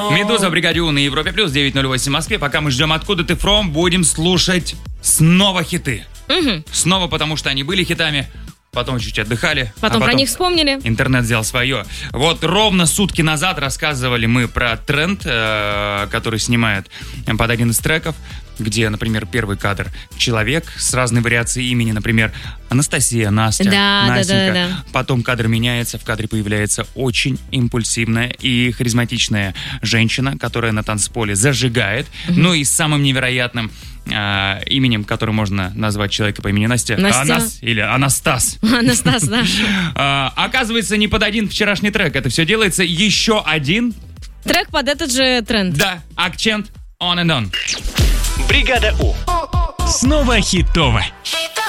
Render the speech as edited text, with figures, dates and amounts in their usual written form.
Медуза, Бригаде У на Европе Плюс, 9:08 в Москве. Пока мы ждем «Откуда ты from», будем слушать снова хиты. Снова, потому что они были хитами. Потом чуть отдыхали. Потом про них вспомнили. Интернет взял свое. Вот ровно сутки назад рассказывали мы про тренд, который снимает под один из треков, где, например, первый кадр — человек с разной вариацией имени, например, Анастасия, Настя, Настенька. Да. Потом кадр меняется, в кадре появляется очень импульсивная и харизматичная женщина, которая на танцполе зажигает. Ну и самым невероятным именем, которым можно назвать человека по имени Настя. Или Анастас. Анастас, да. Оказывается, не под один вчерашний трек это все делается. Еще один трек под этот же тренд. Да, акцент On and On. Бригада У. Снова хитово.